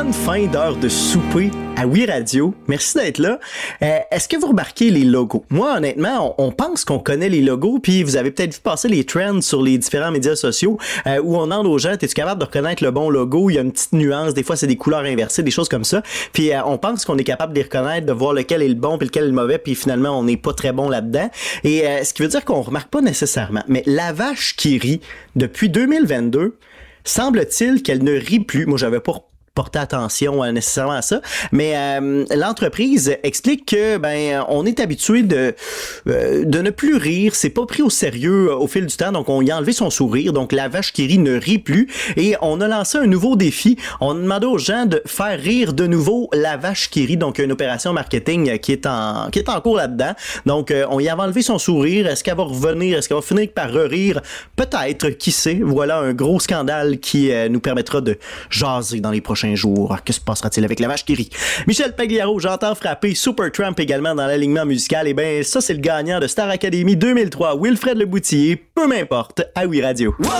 bonne fin d'heure de souper à Oui Radio. Merci d'être là. Est-ce que vous remarquez les logos? Moi, honnêtement, on pense qu'on connaît les logos, puis vous avez peut-être vu passer les trends sur les différents médias sociaux où on demande aux gens, es-tu capable de reconnaître le bon logo? Il y a une petite nuance, des fois c'est des couleurs inversées, des choses comme ça. Puis on pense qu'on est capable de les reconnaître, de voir lequel est le bon puis lequel est le mauvais, puis finalement on n'est pas très bon là-dedans. Et ce qui veut dire qu'on remarque pas nécessairement. Mais la vache qui rit, depuis 2022, semble-t-il qu'elle ne rit plus. Moi, j'avais pas porter attention nécessairement à ça, mais l'entreprise explique que on est habitué de ne plus rire, c'est pas pris au sérieux au fil du temps, donc on y a enlevé son sourire, donc la vache qui rit ne rit plus, et on a lancé un nouveau défi. On a demandé aux gens de faire rire de nouveau la vache qui rit, donc une opération marketing qui est en cours là-dedans. Donc on y a enlevé son sourire. Est-ce qu'elle va revenir? Est-ce qu'elle va finir par rire? Peut-être, qui sait. Voilà un gros scandale qui nous permettra de jaser dans les prochains jours. Que se passera-t-il avec la vache qui rit? Michel Pagliaro, j'entends frapper. Supertramp également dans l'alignement musical. Et ben ça, c'est le gagnant de Star Academy 2003. Wilfred Leboutillier, peu m'importe, à Oui Radio. Wow!